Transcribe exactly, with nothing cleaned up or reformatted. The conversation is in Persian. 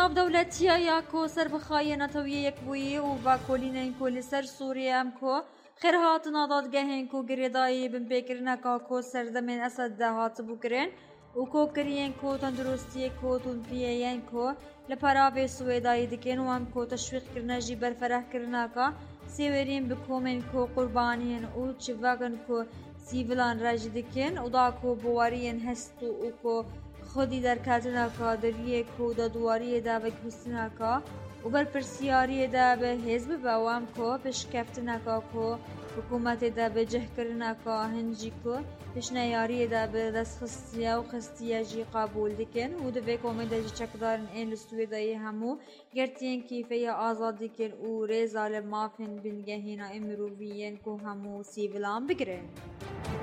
ناف دولتیه یا کو سر بخواهی نتویه یک بویی و با کلین این کلی سر سوریه هم کو خیرهات نادادگهین کو گریدایی بن بکرنا کا کو سردمین اسد دهات بکرین و کو کرین کو تندرستی کو تنفیین کو لپراوی سویدایی دکین و هم کو تشویق کرنا جی برفرح کرنا کا سیورین بکومن کو قربانین او چواگن کو سیولان راج دکین و دا کو بوارین هستو و کو خودی در کاتنا کا دریه کو دا دواری دا بکوستنا کا و بر پرسیاری دا به حزب باوام کو پشکفتنا کا کو حکومت دا به جه کرنا کا هنجی کو پشنیاری دا به دست خستیا و خستیا جی قبول دکن و دا به کومه دا جی چکدارن این لستوی دایی همو گرتین کیفه آزاد دکن و ریزال مافن بنگهینا امروویین کو همو سیولان بگرن.